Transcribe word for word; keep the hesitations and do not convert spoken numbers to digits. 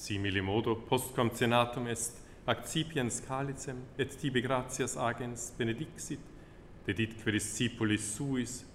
Simile modo postquam cenatum est, accipiens calicem, et tibi gratias agens benedixit, dedit que discipulis suis